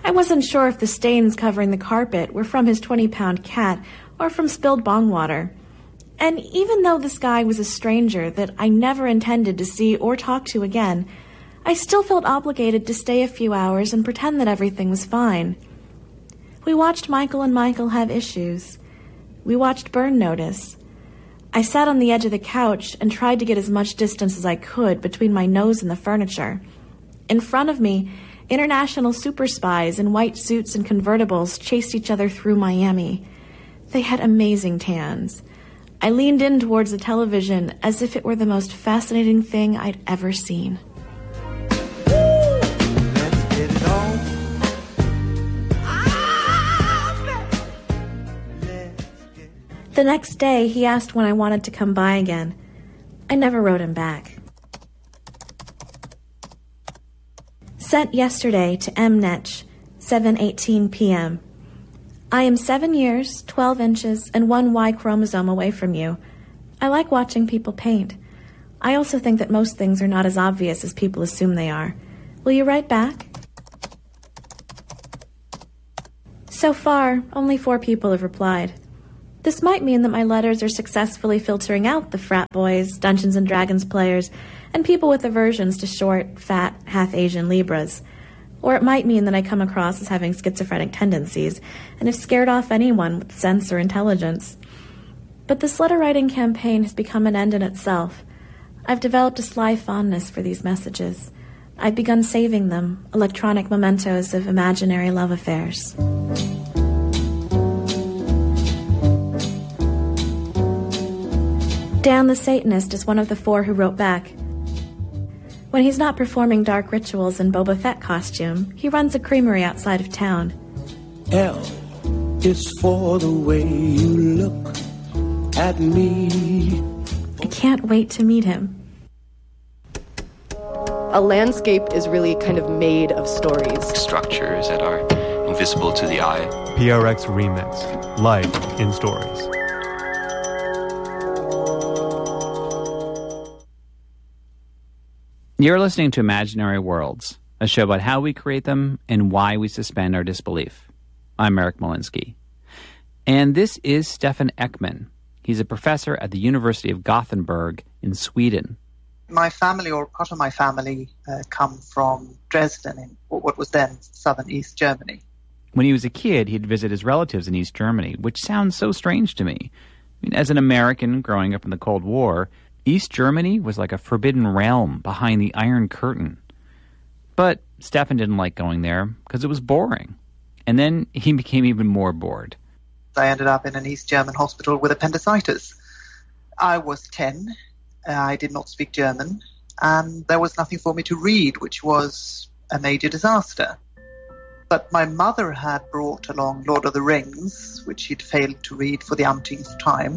I wasn't sure if the stains covering the carpet were from his 20-pound cat or from spilled bong water. And even though this guy was a stranger that I never intended to see or talk to again, I still felt obligated to stay a few hours and pretend that everything was fine. We watched Michael and Michael have issues. We watched Burn Notice. I sat on the edge of the couch and tried to get as much distance as I could between my nose and the furniture. In front of me, international super spies in white suits and convertibles chased each other through Miami. They had amazing tans. I leaned in towards the television as if it were the most fascinating thing I'd ever seen. The next day, he asked when I wanted to come by again. I never wrote him back. Sent yesterday to M. Netch, 7:18 p.m. I am 7 years, 12 inches, and 1 Y chromosome away from you. I like watching people paint. I also think that most things are not as obvious as people assume they are. Will you write back? So far, only 4 people have replied. This might mean that my letters are successfully filtering out the frat boys, Dungeons & Dragons players, and people with aversions to short, fat, half-Asian Libras. Or it might mean that I come across as having schizophrenic tendencies and have scared off anyone with sense or intelligence. But this letter-writing campaign has become an end in itself. I've developed a sly fondness for these messages. I've begun saving them, electronic mementos of imaginary love affairs. Dan the Satanist is one of the 4 who wrote back. When he's not performing dark rituals in Boba Fett costume, he runs a creamery outside of town. L is for the way you look at me. I can't wait to meet him. A landscape is really kind of made of stories. Structures that are invisible to the eye. PRX Remix, Life in Stories. You're listening to Imaginary Worlds, a show about how we create them and why we suspend our disbelief. I'm Eric Molinsky. And this is Stefan Ekman. He's a professor at the University of Gothenburg in Sweden. My family, or part of my family, come from Dresden, in what was then southern East Germany. When he was a kid, he'd visit his relatives in East Germany, which sounds so strange to me. I mean, as an American growing up in the Cold War, East Germany was like a forbidden realm behind the Iron Curtain. But Stefan didn't like going there because it was boring. And then he became even more bored. I ended up in an East German hospital with appendicitis. I was 10. I did not speak German. And there was nothing for me to read, which was a major disaster. But my mother had brought along Lord of the Rings, which she'd failed to read for the umpteenth time.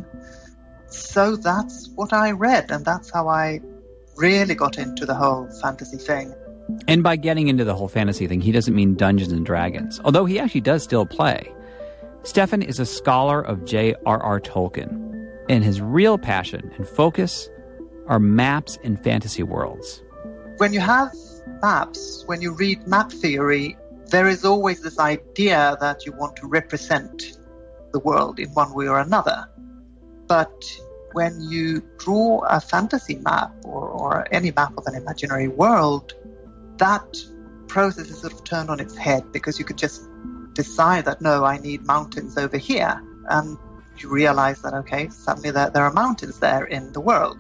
So that's what I read, and that's how I really got into the whole fantasy thing. And by getting into the whole fantasy thing, he doesn't mean Dungeons and Dragons, although he actually does still play. Stefan is a scholar of J.R.R. Tolkien, and his real passion and focus are maps in fantasy worlds. When you have maps, when you read map theory, there is always this idea that you want to represent the world in one way or another. But when you draw a fantasy map or any map of an imaginary world, that process is sort of turned on its head, because you could just decide that, no, I need mountains over here. And you realize that, okay, suddenly there are mountains there in the world.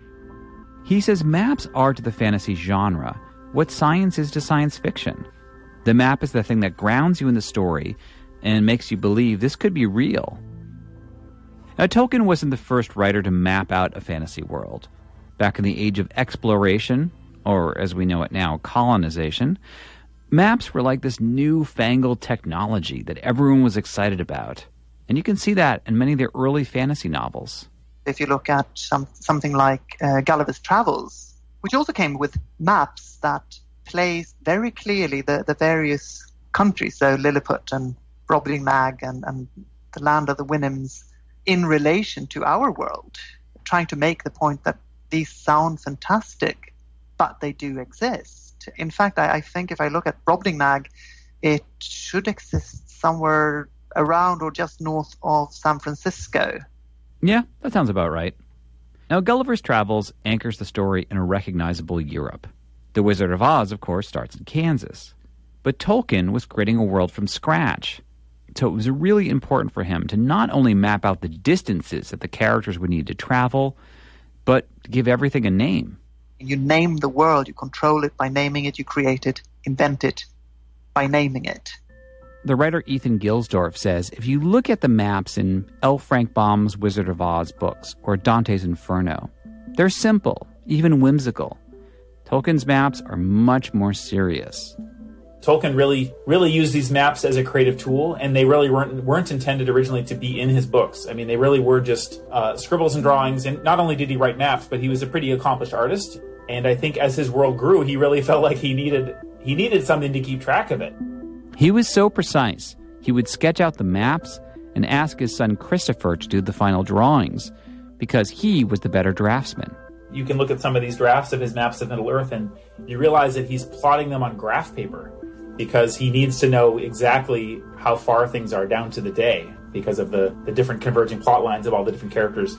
He says maps are to the fantasy genre what science is to science fiction. The map is the thing that grounds you in the story and makes you believe this could be real. Now, Tolkien wasn't the first writer to map out a fantasy world. Back in the age of exploration, or as we know it now, colonization, maps were like this newfangled technology that everyone was excited about. And you can see that in many of their early fantasy novels. If you look at something like Gulliver's Travels, which also came with maps that place very clearly the various countries, so Lilliput and Brobdingnag and the land of the Winnims, in relation to our world, trying to make the point that these sound fantastic, but they do exist. In fact, I think if I look at Brobdingnag, it should exist somewhere around or just north of San Francisco. Yeah, that sounds about right. Now, Gulliver's Travels anchors the story in a recognizable Europe. The Wizard of Oz, of course, starts in Kansas. But Tolkien was creating a world from scratch. So it was really important for him to not only map out the distances that the characters would need to travel, but to give everything a name. You name the world, you control it by naming it, you create it, invent it by naming it. The writer Ethan Gilsdorf says if you look at the maps in L. Frank Baum's Wizard of Oz books or Dante's Inferno, they're simple, even whimsical. Tolkien's maps are much more serious. Tolkien really used these maps as a creative tool, and they really weren't intended originally to be in his books. I mean, they really were just scribbles and drawings, and not only did he write maps, but he was a pretty accomplished artist. And I think as his world grew, he really felt like he needed something to keep track of it. He was so precise, he would sketch out the maps and ask his son Christopher to do the final drawings, because he was the better draftsman. You can look at some of these drafts of his maps of Middle-earth, and you realize that he's plotting them on graph paper, because he needs to know exactly how far things are down to the day because of the different converging plot lines of all the different characters.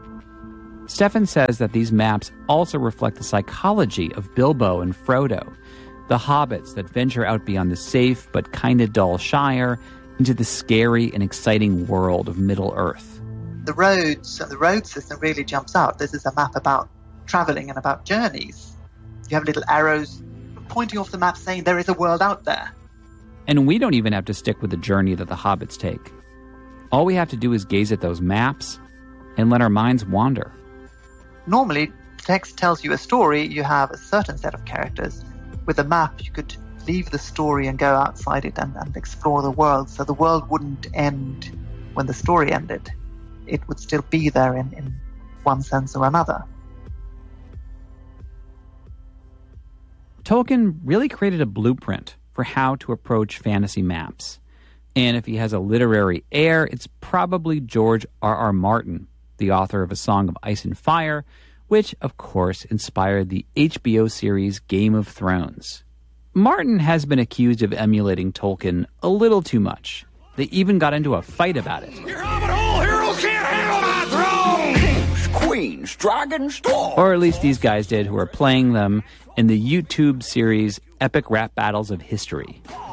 Stefan says that these maps also reflect the psychology of Bilbo and Frodo, the hobbits that venture out beyond the safe but kind of dull Shire into the scary and exciting world of Middle-earth. The roads and the road system really jumps out. This is a map about traveling and about journeys. You have little arrows pointing off the map saying there is a world out there. And we don't even have to stick with the journey that the hobbits take. All we have to do is gaze at those maps and let our minds wander. Normally, text tells you a story, you have a certain set of characters. With a map, you could leave the story and go outside it and explore the world, so the world wouldn't end when the story ended. It would still be there in one sense or another. Tolkien really created a blueprint for how to approach fantasy maps. And if he has a literary heir, it's probably George R.R. Martin, the author of A Song of Ice and Fire, which, of course, inspired the HBO series Game of Thrones. Martin has been accused of emulating Tolkien a little too much. They even got into a fight about it. Your hobbit hole heroes can't handle my throne! Kings, queens, dragons, dwarves! Or at least these guys did, who are playing them in the YouTube series Epic Rap Battles of History.